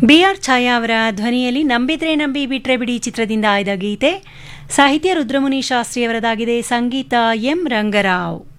BR ಛಾಯಾ ಅವರ ಧ್ವನಿಯಲ್ಲಿ ನಂಬಿದ್ರೆ ನಂಬಿ ಬಿಟ್ರೆ ಬಿಡಿ ಚಿತ್ರದಿಂದ ಆಯ್ದ ಗೀತೆ. ಸಾಹಿತ್ಯ ರುದ್ರಮುನಿ ಶಾಸ್ತ್ರಿ ಅವರದಾಗಿದೆ, ಸಂಗೀತ ಎಂ ರಂಗರಾವ್.